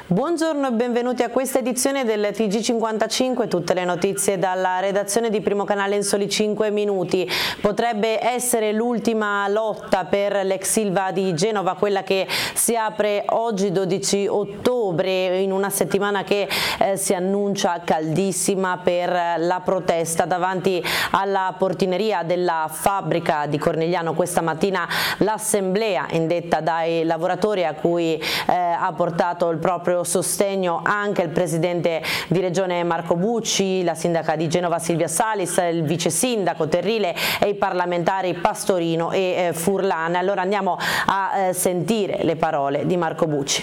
Buongiorno e benvenuti a questa edizione del TG55, tutte le notizie dalla redazione di Primo Canale in soli 5 minuti. Potrebbe essere l'ultima lotta per l'ex Ilva di Genova, quella che si apre oggi 12 ottobre, in una settimana che si annuncia caldissima per la protesta davanti alla portineria della fabbrica di Cornigliano. Questa mattina l'assemblea indetta dai lavoratori, a cui ha portato il proprio sostegno anche il presidente di regione Marco Bucci, la sindaca di Genova Silvia Salis, il vice sindaco Terrile e i parlamentari Pastorino e Furlan. Allora andiamo a sentire le parole di Marco Bucci.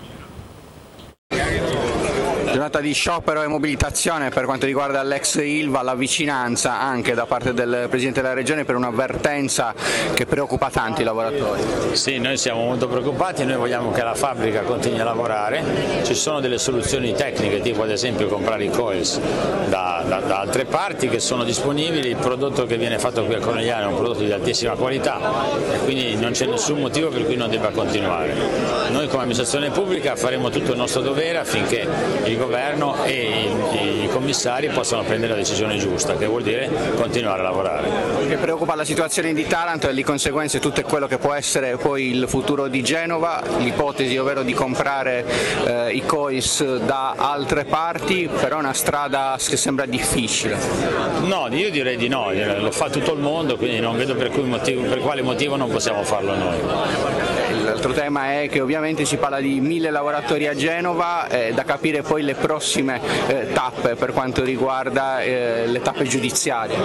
Giornata di sciopero e mobilitazione per quanto riguarda l'ex Ilva, la vicinanza anche da parte del Presidente della Regione per un'avvertenza che preoccupa tanti lavoratori. Sì, noi siamo molto preoccupati, noi vogliamo che la fabbrica continui a lavorare, ci sono delle soluzioni tecniche, tipo ad esempio comprare i coils da altre parti che sono disponibili. Il prodotto che viene fatto qui a Cornigliano è un prodotto di altissima qualità e quindi non c'è nessun motivo per cui non debba continuare. Noi come amministrazione pubblica faremo tutto il nostro dovere affinché il governo e i commissari possano prendere la decisione giusta, che vuol dire continuare a lavorare. Che preoccupa la situazione di Taranto e di conseguenza tutto quello che può essere poi il futuro di Genova, l'ipotesi ovvero di comprare i COIS da altre parti, però è una strada che sembra difficile. No, io direi di no, lo fa tutto il mondo, quindi non vedo per quale motivo non possiamo farlo noi. L'altro tema è che ovviamente si parla di 1000 lavoratori a Genova, da capire poi le prossime tappe per quanto riguarda le tappe giudiziarie.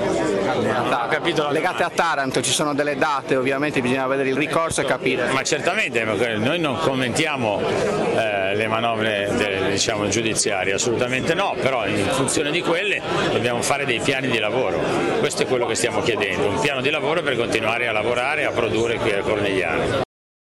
Legate a Taranto ci sono delle date, ovviamente bisogna vedere il ricorso e capire. Ma certamente noi non commentiamo le manovre giudiziarie, assolutamente no, però in funzione di quelle dobbiamo fare dei piani di lavoro. Questo è quello che stiamo chiedendo, un piano di lavoro per continuare a lavorare e a produrre qui a Cornigliano.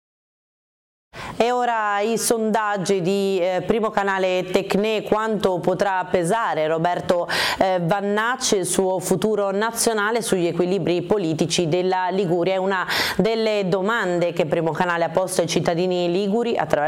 E ora i sondaggi di Primo Canale Tecne, quanto potrà pesare Roberto Vannacci, il suo futuro nazionale sugli equilibri politici della Liguria? È una delle domande che Primo Canale ha posto ai cittadini liguri attraverso